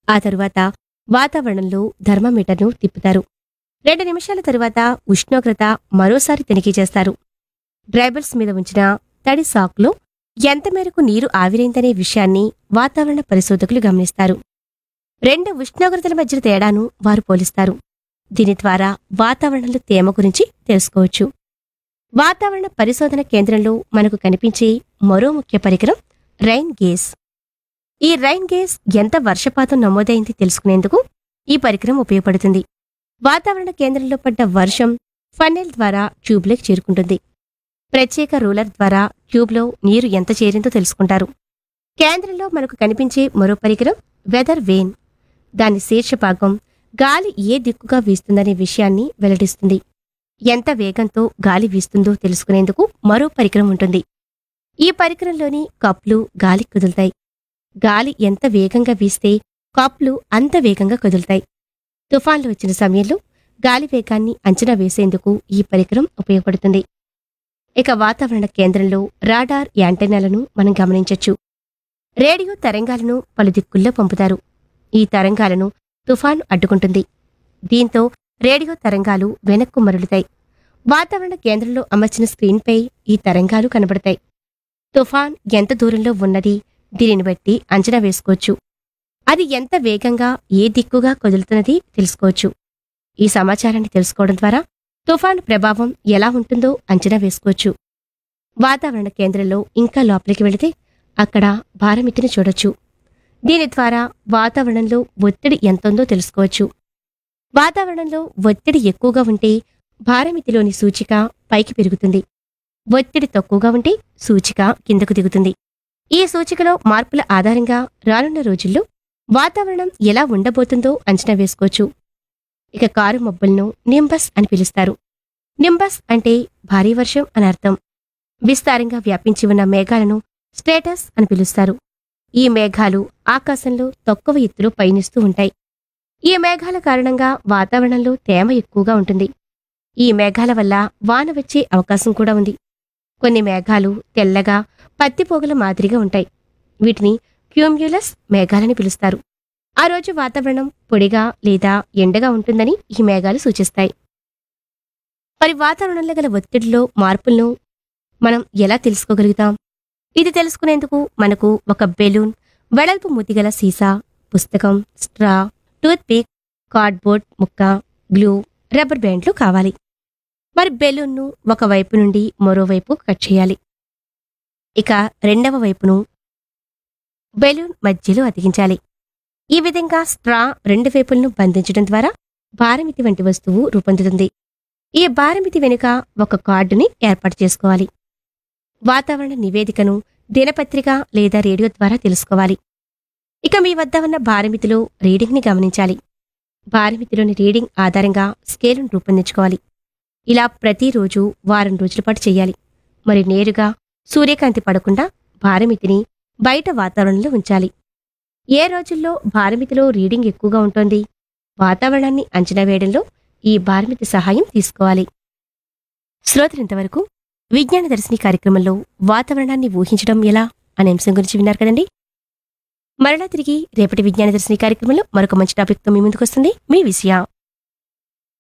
ఆ తరువాత వాతావరణంలో థర్మామీటర్ను తిప్పుతారు. 2 నిమిషాల తరువాత ఉష్ణోగ్రత మరోసారి తనిఖీ చేస్తారు. డ్రైబర్స్ మీద ఉంచిన తడి సాక్లో ఎంత మేరకు నీరు ఆవిరైందనే విషయాన్ని వాతావరణ పరిశోధకులు గమనిస్తారు. 2 ఉష్ణోగ్రతల మధ్య తేడాను వారు పోలిస్తారు. దీని ద్వారా వాతావరణంలో తేమ గురించి తెలుసుకోవచ్చు. వాతావరణ పరిశోధన కేంద్రంలో మనకు కనిపించే మరో ముఖ్య పరికరం రైన్ గేజ్. ఈ రైన్ గేజ్ ఎంత వర్షపాతం నమోదైంది తెలుసుకునేందుకు ఈ పరికరం ఉపయోగపడుతుంది. వాతావరణ కేంద్రంలో పడ్డ వర్షం ఫన్నెల్ ద్వారా ట్యూబ్లోకి చేరుకుంటుంది. ప్రత్యేక రూలర్ ద్వారా ట్యూబ్లో నీరు ఎంత చేరిందో తెలుసుకుంటారు. కేంద్రంలో మనకు కనిపించే మరో పరికరం వెదర్ వేన్. దాని శీర్షభాగం గాలి ఏ దిక్కుగా వీస్తుందనే విషయాన్ని వెల్లడిస్తుంది. ఎంత వేగంతో గాలి వీస్తుందో తెలుసుకునేందుకు మరో పరికరం ఉంటుంది. ఈ పరికరంలోని కప్లు గాలి కదులుతాయి. గాలి ఎంత వేగంగా వీస్తే కప్లు అంత వేగంగా కదులుతాయి. తుఫాన్లు వచ్చిన సమయంలో గాలి వేగాన్ని అంచనా వేసేందుకు ఈ పరికరం ఉపయోగపడుతుంది. ఇక వాతావరణ కేంద్రంలో రాడార్ యాంటెన్నాలను మనం గమనించొచ్చు. రేడియో తరంగాలను పలు దిక్కుల్లో పంపుతారు. ఈ తరంగాలను తుఫాను అడ్డుకుంటుంది. దీంతో రేడియో తరంగాలు వెనక్కు మరలుతాయి. వాతావరణ కేంద్రంలో అమర్చిన స్క్రీన్పై ఈ తరంగాలు కనబడతాయి. తుఫాన్ ఎంత దూరంలో ఉన్నది దీనిని బట్టి అంచనా వేసుకోవచ్చు. అది ఎంత వేగంగా ఏ దిక్కుగా కదులుతున్నది తెలుసుకోవచ్చు. ఈ సమాచారాన్ని తెలుసుకోవడం ద్వారా తుఫాను ప్రభావం ఎలా ఉంటుందో అంచనా వేసుకోవచ్చు. వాతావరణ కేంద్రంలో ఇంకా లోపలికి వెళితే అక్కడ భారమితిని చూడొచ్చు. దీని ద్వారా వాతావరణంలో ఒత్తిడి ఎంతుందో తెలుసుకోవచ్చు. వాతావరణంలో ఒత్తిడి ఎక్కువగా ఉంటే భారమితిలోని సూచిక పైకి పెరుగుతుంది. ఒత్తిడి తక్కువగా ఉంటే సూచిక కిందకు దిగుతుంది. ఈ సూచికలో మార్పుల ఆధారంగా రానున్న రోజుల్లో వాతావరణం ఎలా ఉండబోతుందో అంచనా వేసుకోవచ్చు. ఇక కారు మబ్బులను నింబస్ అని పిలుస్తారు. నింబస్ అంటే భారీ వర్షం అని అర్థం. విస్తారంగా వ్యాపించి ఉన్న మేఘాలను స్ట్రేటస్ అని పిలుస్తారు. ఈ మేఘాలు ఆకాశంలో తక్కువ ఎత్తులో పయనిస్తూ ఉంటాయి. ఈ మేఘాల కారణంగా వాతావరణంలో తేమ ఎక్కువగా ఉంటుంది. ఈ మేఘాల వల్ల వాన వచ్చే అవకాశం కూడా ఉంది. కొన్ని మేఘాలు తెల్లగా పత్తిపోగల మాదిరిగా ఉంటాయి. వీటిని క్యూమ్యులస్ మేఘాలని పిలుస్తారు. ఆ రోజు వాతావరణం పొడిగా లేదా ఎండగా ఉంటుందని ఈ మేఘాలు సూచిస్తాయి. మరి వాతావరణంలో గల ఒత్తిడిలో మార్పులను మనం ఎలా తెలుసుకోగలుగుతాం? ఇది తెలుసుకునేందుకు మనకు ఒక బెలూన్, వెడల్పు మూతిగల సీసా, పుస్తకం, స్ట్రా, టూత్పిక్, కార్డ్బోర్డ్ ముక్క, గ్లూ, రబ్బర్ బ్యాండ్లు కావాలి. మరి బెలూన్ను ఒక వైపు నుండి మరోవైపు కట్ చేయాలి. ఇక రెండవ వైపును బెలూన్ మధ్యలో అతికించాలి. ఈ విధంగా స్ట్రా రెండు వైపులను బంధించడం ద్వారా భారమితి వంటి వస్తువు రూపొందుతుంది. ఈ భారమితి వెనుక ఒక కార్డుని ఏర్పాటు చేసుకోవాలి. వాతావరణ నివేదికను దినపత్రిక లేదా రేడియో ద్వారా తెలుసుకోవాలి. ఇక మీ వద్ద ఉన్న భారమితిలో రీడింగ్ని గమనించాలి. భారమితిలోని రీడింగ్ ఆధారంగా స్కేలును రూపొందించుకోవాలి. ఇలా ప్రతిరోజు వారం రోజుల పాటు చేయాలి. మరి నేరుగా సూర్యకాంతి పడకుండా భారమితిని బయట వాతావరణంలో ఉంచాలి. ఏ రోజుల్లో భారమితిలో రీడింగ్ ఎక్కువగా ఉంటుంది? వాతావరణాన్ని అంచనా వేయడంలో ఈ భారమితి సహాయం తీసుకోవాలి. శ్రోతలింతవరకు విజ్ఞాన దర్శిని కార్యక్రమంలో వాతావరణాన్ని ఊహించడం ఎలా అనే అంశం గురించి విన్నారు కదండి. మరలా తిరిగి రేపటి విజ్ఞాన దర్శిని కార్యక్రమంలో మరొక మంచి టాపిక్తో మీ ముందుకు వస్తుంది మీ విషయ.